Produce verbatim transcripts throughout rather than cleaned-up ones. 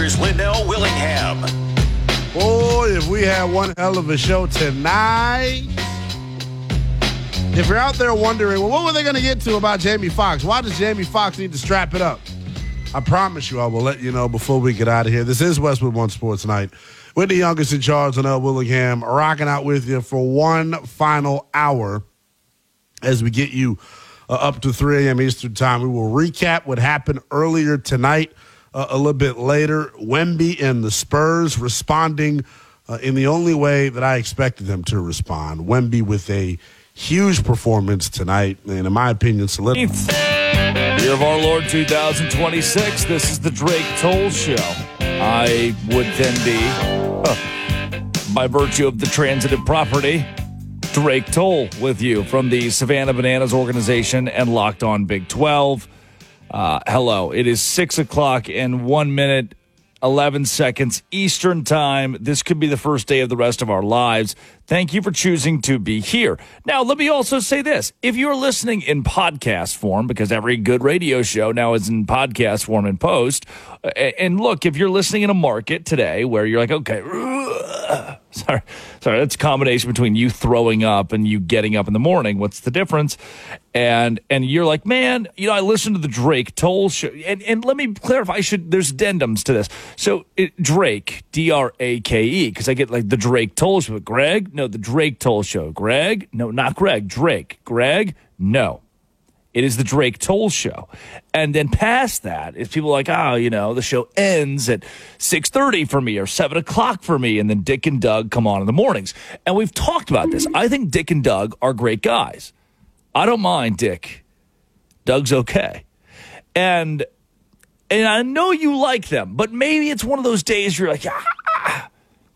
here's Linnell Willingham. Boy, if we had one hell of a show tonight. If you're out there wondering, well, what were they going to get to about Jamie Foxx? Why does Jamie Foxx need to strap it up? I promise you I will let you know before we get out of here. This is Westwood One Sports Night. With the youngest in charge, Linnell Willingham, rocking out with you for one final hour as we get you uh, up to three a.m. Eastern time. We will recap what happened earlier tonight. Uh, a little bit later, Wemby and the Spurs responding uh, in the only way that I expected them to respond. Wemby with a huge performance tonight, and in my opinion, solid. Year of our Lord two thousand twenty-six. This is the Drake Toll Show. I would then be, uh, by virtue of the transitive property, Drake Toll with you from the Savannah Bananas organization and Locked On Big twelve. Uh, hello, it is six o'clock and one minute, eleven seconds Eastern time. This could be the first day of the rest of our lives. Thank you for choosing to be here. Now, let me also say this. If you're listening in podcast form, because every good radio show now is in podcast form and post, and look, if you're listening in a market today where you're like, okay, sorry, sorry, that's a combination between you throwing up and you getting up in the morning. What's the difference? And and you're like, man, you know, I listened to the Drake Toll show. And, and let me clarify, I should, there's addendums to this. So it, Drake, D R A K E, because I get like the Drake Toll show. Greg? No, the Drake Toll show. Greg? No, not Greg. Drake. Greg? No. It is the Drake Toll show. And then past that, if people are like, oh, you know, the show ends at six thirty for me or seven o'clock for me, and then Dick and Doug come on in the mornings. And we've talked about this. I think Dick and Doug are great guys. I don't mind Dick. Doug's okay. And and I know you like them, but maybe it's one of those days you're like, ah.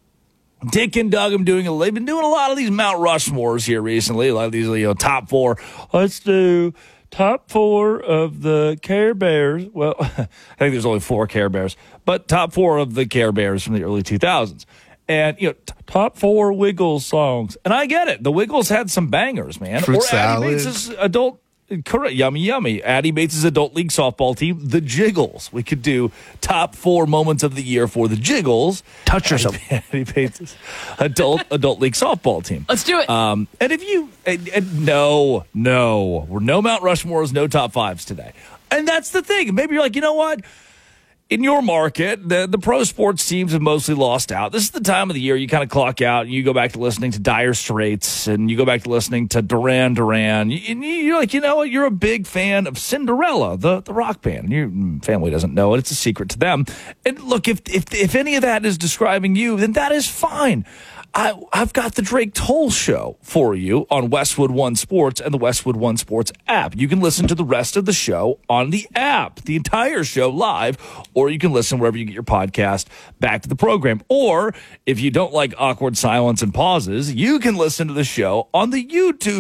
Dick and Doug, I'm doing a, they've been doing a lot of these Mount Rushmores here recently, a lot of these, you know, top four. Let's do top four of the Care Bears. Well, I think there's only four Care Bears, but top four of the Care Bears from the early two thousands. And, you know, t- top four Wiggles songs. And I get it. The Wiggles had some bangers, man. Fruit or salad. Addie Bates' adult, correct, yummy, yummy. Addie Bates' adult league softball team, the Jiggles. We could do top four moments of the year for the Jiggles. Touch yourself. Addie Bates' adult adult league softball team. Let's do it. Um, and if you, and, and no, no, we're no Mount Rushmores, no top fives today. And that's the thing. Maybe you're like, you know what? In your market, the, the pro sports teams have mostly lost out. This is the time of the year you kind of clock out and you go back to listening to Dire Straits and you go back to listening to Duran Duran. And you're like, you know what? You're a big fan of Cinderella, the, the rock band. And your family doesn't know it. It's a secret to them. And look, if, if, if any of that is describing you, then that is fine. I, I've got the Drake Toll show for you on Westwood One Sports and the Westwood One Sports app. You can listen to the rest of the show on the app, the entire show live, or you can listen wherever you get your podcast back to the program. Or if you don't like awkward silence and pauses, you can listen to the show on the YouTube